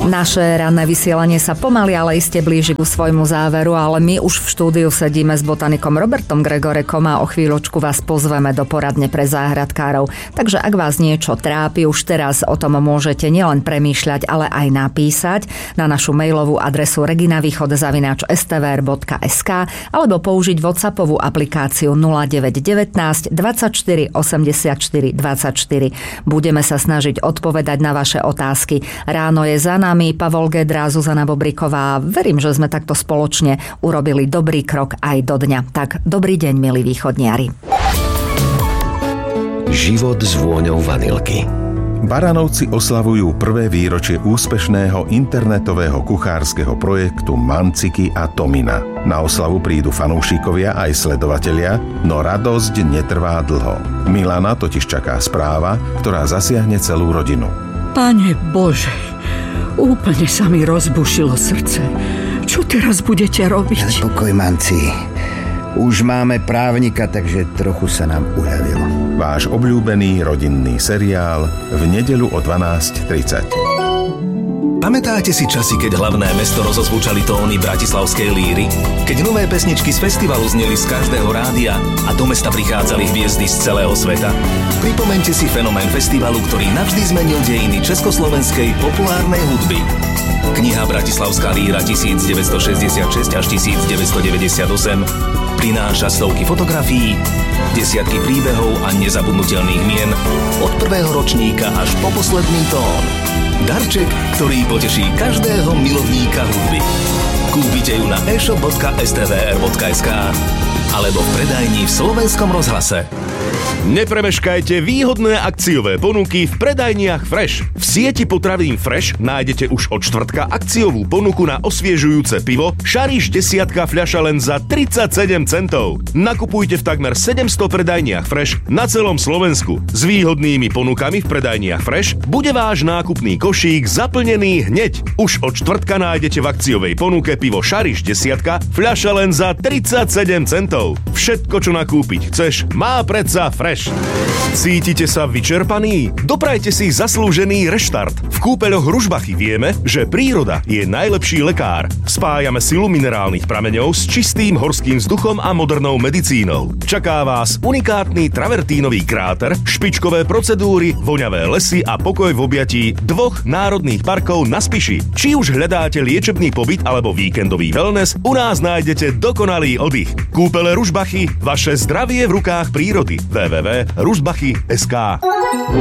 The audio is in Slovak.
Naše ranné vysielanie sa pomaly, ale iste blíži ku svojmu záveru, ale my už v štúdiu sedíme s botanikom Robertom Gregorekom a o chvíľočku vás pozveme do poradne pre záhradkárov. Takže ak vás niečo trápi, už teraz o tom môžete nielen premýšľať, ale aj napísať na našu mailovú adresu reginavýchod@stvr.sk alebo použiť WhatsAppovú aplikáciu 0919 24 84 24. Budeme sa snažiť odpovedať na vaše otázky. Ráno je za nami, Pavol Gedra, Zuzana Bobriková. Verím, že sme takto spoločne urobili dobrý krok aj do dňa. Tak dobrý deň, milí východniari. Život s vôňou vanilky. Baranovci oslavujú prvé výročie úspešného internetového kuchárskeho projektu Manciky a Tomina. Na oslavu prídu fanúšikovia aj sledovatelia, no radosť netrvá dlho. Milana totiž čaká správa, ktorá zasiahne celú rodinu. Pane Bože, úplne sa mi rozbušilo srdce. Čo teraz budete robiť? Ale pokoj, Manci. Už máme právnika, takže trochu sa nám uľavilo. Váš obľúbený rodinný seriál v nedeľu o 12:30. Pamätáte si časy, keď hlavné mesto rozozvučali tóny bratislavskej líry? Keď nové pesničky z festivalu zneli z každého rádia a do mesta prichádzali hviezdy z celého sveta? Pripomeňte si fenomén festivalu, ktorý navždy zmenil dejiny československej populárnej hudby. Kniha Bratislavská líra 1966 až 1998 prináša stovky fotografií, desiatky príbehov a nezabudnutelných mien od prvého ročníka až po posledný tón. Darček, ktorý poteší každého milovníka hudby. Kúpite ju na e-shop.stvr.sk alebo v predajni v Slovenskom rozhlase. Nepremeškajte výhodné akciové ponuky v predajniach Fresh. V sieti potravín Fresh nájdete už od štvrtka akciovú ponuku na osviežujúce pivo Šariš 10 fľaša len za 37 centov. Nakupujte v takmer 700 predajniach Fresh na celom Slovensku. S výhodnými ponukami v predajniach Fresh bude váš nákupný košík zaplnený hneď. Už od štvrtka nájdete v akciovej ponuke pivo Šariš 10 fľaša len za 37 centov. Všetko, čo nakúpiť chceš, má predsa Fresh. Cítite sa vyčerpaní? Doprajte si zaslúžený reštart. V kúpeľoch Ružbachy vieme, že príroda je najlepší lekár. Spájame silu minerálnych prameňov s čistým horským vzduchom a modernou medicínou. Čaká vás unikátny travertínový kráter, špičkové procedúry, voňavé lesy a pokoj v objatí 2 národných parkov na Spiši. Či už hľadáte liečebný pobyt alebo víkendový wellness, u nás nájdete dokonalý oddych. Kúpele Ružbachy, vaše zdravie v rukách prírody. www.ružbachy.sk